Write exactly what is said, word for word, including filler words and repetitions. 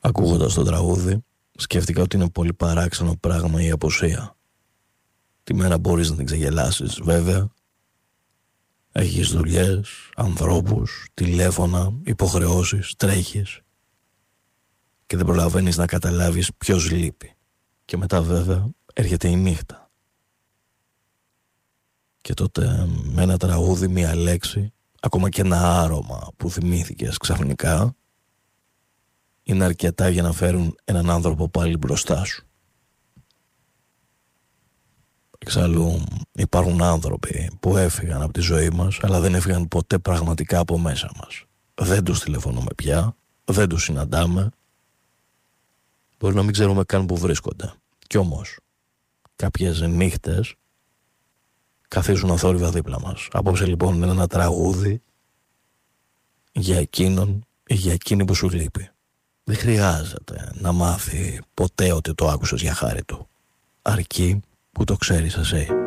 Ακούγοντας το τραγούδι, σκέφτηκα ότι είναι πολύ παράξενο πράγμα η απουσία. Τη μέρα μπορείς να την ξεγελάσεις, βέβαια. Έχεις δουλειές, ανθρώπους, τηλέφωνα, υποχρεώσεις, τρέχεις και δεν προλαβαίνεις να καταλάβεις ποιος λείπει. Και μετά βέβαια έρχεται η νύχτα. Και τότε με ένα τραγούδι, μία λέξη, ακόμα και ένα άρωμα που θυμήθηκες ξαφνικά, είναι αρκετά για να φέρουν έναν άνθρωπο πάλι μπροστά σου. Εξάλλου υπάρχουν άνθρωποι που έφυγαν από τη ζωή μας, αλλά δεν έφυγαν ποτέ πραγματικά από μέσα μας. Δεν τους τηλεφωνούμε πια, δεν τους συναντάμε. Μπορεί να μην ξέρουμε καν που βρίσκονται. Κι όμως κάποιες νύχτες καθίσουν αθόρυβα δίπλα μας. Απόψε λοιπόν είναι ένα τραγούδι για εκείνον ή για εκείνη που σου λείπει. Δεν χρειάζεται να μάθει ποτέ ότι το άκουσες για χάρη του, αρκεί που το ξέρεις εσύ.